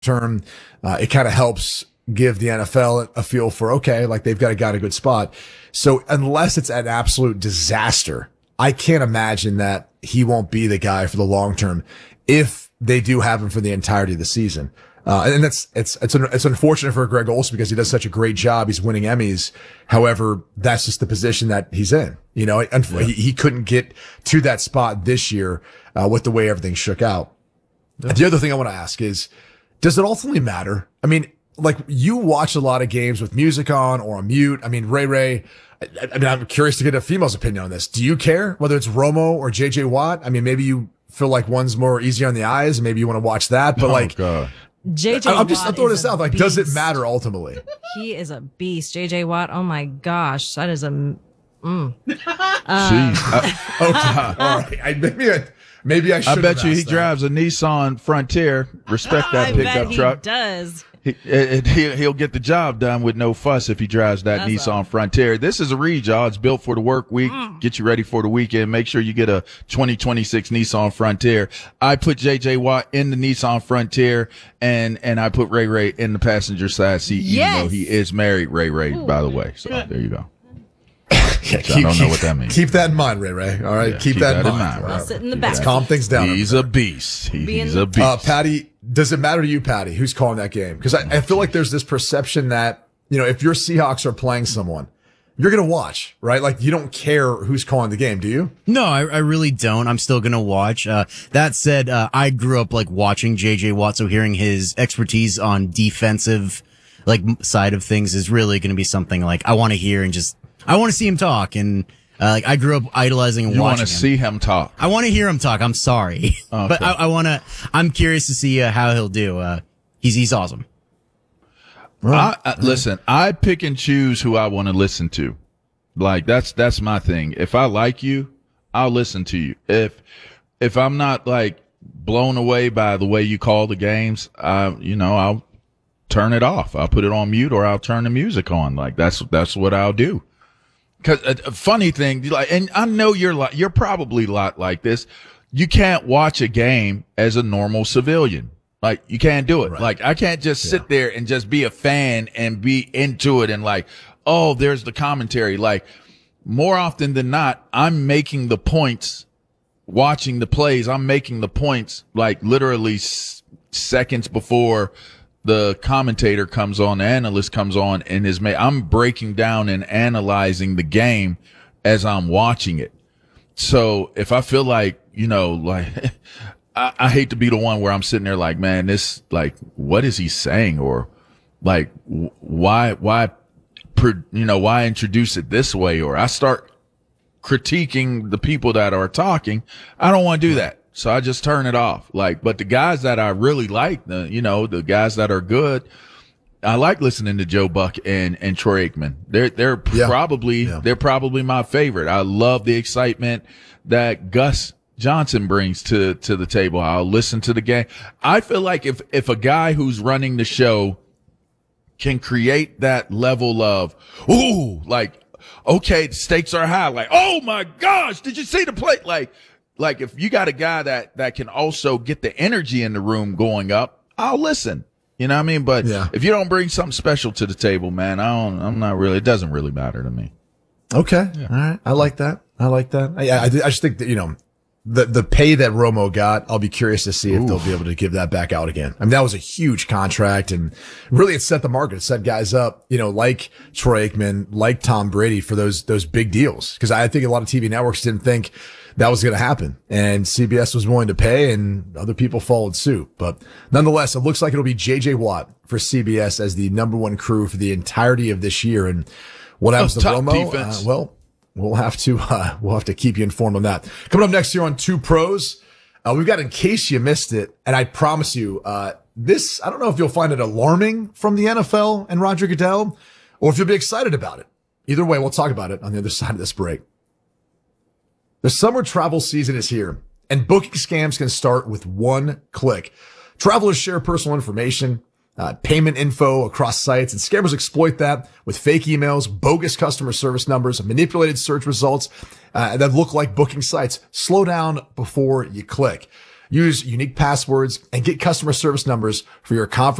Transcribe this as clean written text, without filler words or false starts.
term, it kind of helps give the NFL a feel for, okay, like they've got a guy in a good spot. So unless it's an absolute disaster, I can't imagine that he won't be the guy for the long term if they do have him for the entirety of the season. And it's unfortunate for Greg Olsen because he does such a great job. He's winning Emmys. However, that's just the position that he's in. You know, he couldn't get to that spot this year, with the way everything shook out. Yeah. The other thing I want to ask is, does it ultimately matter? I mean, like, you watch a lot of games with music on or on mute. I mean, Ray, I mean, I'm curious to get a female's opinion on this. Do you care whether it's Romo or JJ Watt? I mean, maybe you feel like one's more easier on the eyes and maybe you want to watch that, but God. I'm throwing this out. Like, does it matter ultimately? He is a beast. JJ Watt. Oh my gosh. That is a, Jeez. Okay. All right. Maybe I should. I bet you he drives a Nissan Frontier. Respect that pickup truck. He does. He'll get the job done with no fuss if he drives that Nissan Frontier. This is a read, y'all. It's built for the work week. Get you ready for the weekend. Make sure you get a 2026 Nissan Frontier. I put JJ Watt in the Nissan Frontier, and I put Ray in the passenger side seat, even though he is married, Ray, by the way. So there you go. I don't know what that means. Keep that in mind, Ray. All right, keep that in mind. I'll sit in the back. Let's calm things down. He's a beast. He's a beast. Patty, does it matter to you, Patty, who's calling that game? Because I feel like there's this perception that, you know, if your Seahawks are playing someone, you're going to watch, right? Like, you don't care who's calling the game, do you? No, I really don't. I'm still going to watch. That said, I grew up like watching JJ Watt, so hearing his expertise on defensive like side of things is really going to be something like I want to hear and just I want to see him talk. And like I grew up idolizing and watching him. You want to see him talk? I want to hear him talk. I'm sorry, okay. But I'm curious to see how he'll do. He's awesome. Listen, I pick and choose who I want to listen to. Like that's my thing. If I like you, I'll listen to you. If I'm not like blown away by the way you call the games, I'll turn it off. I'll put it on mute or I'll turn the music on. Like that's what I'll do. Cause a funny thing, like, and I know you're probably a lot like this. You can't watch a game as a normal civilian. Like, you can't do it. Right. Like, I can't just sit there and just be a fan and be into it and like, oh, there's the commentary. Like, more often than not, I'm making the points, watching the plays. I'm making the points like literally seconds before the commentator comes on, the analyst comes on and I'm breaking down and analyzing the game as I'm watching it. So if I feel like, like I hate to be the one where I'm sitting there like, man, this, like, what is he saying? Or like, why introduce it this way? Or I start critiquing the people that are talking. I don't want to do that. So I just turn it off. Like, but the guys that I really like, the guys that are good, I like listening to Joe Buck and Troy Aikman. They're probably my favorite. I love the excitement that Gus Johnson brings to the table. I'll listen to the game. I feel like if a guy who's running the show can create that level of, ooh, like, okay, the stakes are high. Like, oh my gosh, did you see the play? Like if you got a guy that can also get the energy in the room going up, I'll listen. You know what I mean? But if you don't bring something special to the table, man, it doesn't really matter to me. Okay. Yeah. All right. I like that. I just think that, the pay that Romo got, I'll be curious to see if they'll be able to give that back out again. I mean, that was a huge contract and really it set the market. It set guys up, like Troy Aikman, like Tom Brady for those big deals. Cause I think a lot of TV networks didn't think that was going to happen, and CBS was willing to pay and other people followed suit. But nonetheless, it looks like it'll be JJ Watt for CBS as the number one crew for the entirety of this year. And what happens to Romo? We'll have to keep you informed on that. Coming up next here on Two Pros, we've got In Case You Missed It. And I promise you, this, I don't know if you'll find it alarming from the NFL and Roger Goodell or if you'll be excited about it. Either way, we'll talk about it on the other side of this break. The summer travel season is here, and booking scams can start with one click. Travelers share personal information, payment info across sites, and scammers exploit that with fake emails, bogus customer service numbers, manipulated search results that look like booking sites. Slow down before you click. Use unique passwords and get customer service numbers for your conference